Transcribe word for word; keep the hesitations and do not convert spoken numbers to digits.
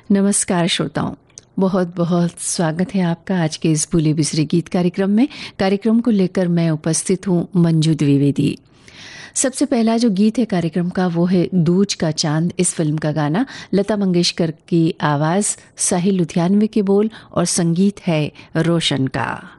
नमस्कार श्रोताओं, बहुत बहुत स्वागत है आपका आज के इस भूले बिसरे गीत कार्यक्रम में। कार्यक्रम को लेकर मैं उपस्थित हूँ मंजू द्विवेदी। सबसे पहला जो गीत है कार्यक्रम का वो है दूज का चांद। इस फिल्म का गाना, लता मंगेशकर की आवाज़, साहिल लुधियानवी के बोल और संगीत है रोशन का।